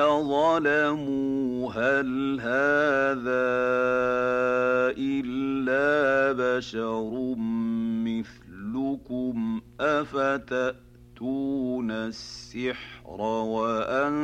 ظَلَمُوا هَلْ هَٰذَا إِلَّا بَشَرٌ مِّثْلُكُمْ ۖ أَفَتَأْتُونَ السِّحْرَ